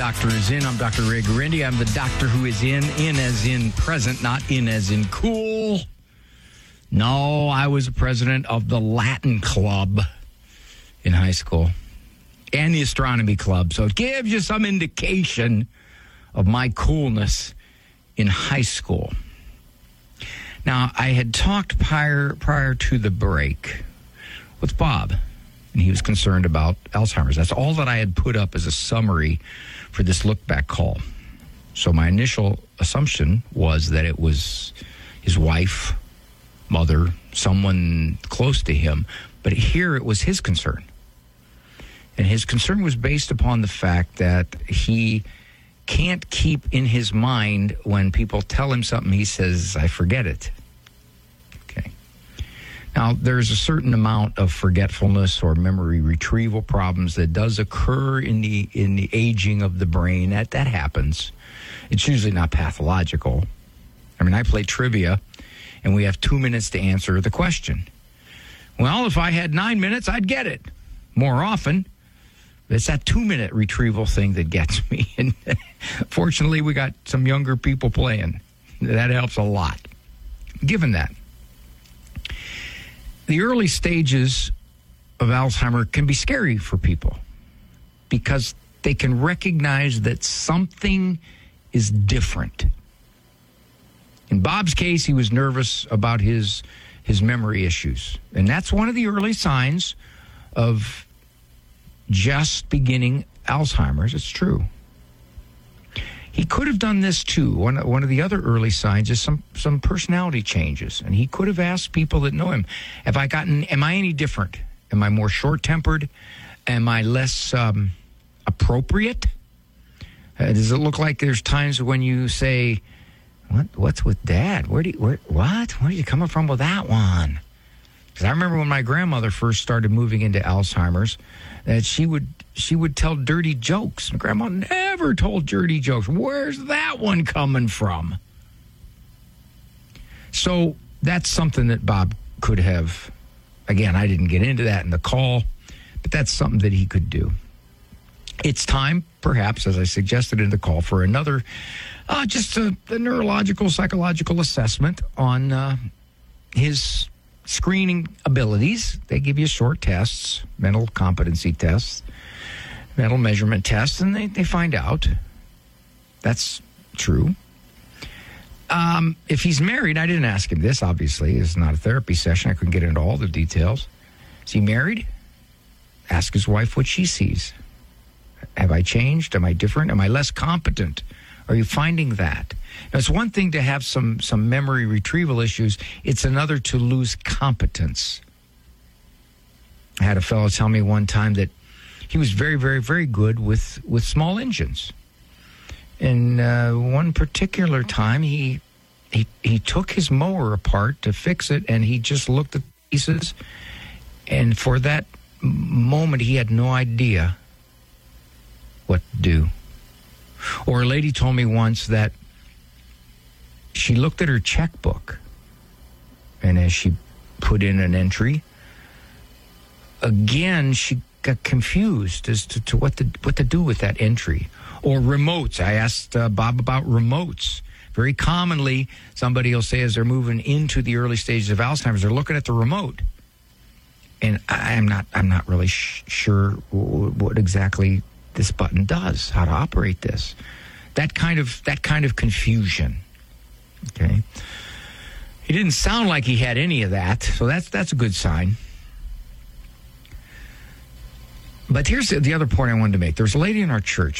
doctor is in. I'm Dr. Ray Guarendi. I'm the doctor who is in as in present, not in as in cool. No, I was a president of the Latin Club in high school and the Astronomy Club. So it gives you some indication of my coolness in high school. Now, I had talked prior to the break with Bob, and he was concerned about Alzheimer's. That's all that I had put up as a summary for this look-back call. So my initial assumption was that it was his wife, mother, someone close to him. But here it was his concern. And his concern was based upon the fact that he can't keep in his mind when people tell him something, he says, I forget it. Okay. Now, there's a certain amount of forgetfulness or memory retrieval problems that does occur in the aging of the brain. That happens. It's usually not pathological. I mean, I play trivia, and we have 2 minutes to answer the question. Well, if I had 9 minutes, I'd get it more often. It's that 2-minute retrieval thing that gets me. And fortunately, we got some younger people playing. That helps a lot. Given that, the early stages of Alzheimer's can be scary for people because they can recognize that something is different. In Bob's case, he was nervous about his memory issues. And that's one of the early signs of just beginning Alzheimer's. It's true. He could have done this too. One of the other early signs is some personality changes. And he could have asked people that know him, am I any different? Am I more short-tempered? Am I less appropriate? Does it look like there's times when you say, what's with Dad? Where are you coming from with that one? Because I remember when my grandmother first started moving into Alzheimer's, that she would tell dirty jokes. My grandma never told dirty jokes. Where's that one coming from? So that's something that Bob could have. Again, I didn't get into that in the call, but that's something that he could do. It's time, perhaps, as I suggested in the call, for another, just a neurological, psychological assessment on his screening abilities. They give you short tests, mental competency tests, mental measurement tests, and they find out. That's true. If he's married, I didn't ask him this, obviously. It's not a therapy session. I couldn't get into all the details. Is he married? Ask his wife what she sees. Have I changed? Am I different? Am I less competent? Are you finding that? Now, it's one thing to have some memory retrieval issues. It's another to lose competence. I had a fellow tell me one time that he was very, very, very good with small engines. And one particular time, he took his mower apart to fix it, and he just looked at the pieces. And for that moment, he had no idea what to do. Or a lady told me once that she looked at her checkbook, and as she put in an entry, again, she got confused as to what to do with that entry. Or remotes. I asked Bob about remotes. Very commonly, somebody will say as they're moving into the early stages of Alzheimer's, they're looking at the remote. And I'm not really sure what exactly this button does, how to operate this. That kind of confusion. Okay. He didn't sound like he had any of that, so that's a good sign. But here's the other point I wanted to make. There was a lady in our church.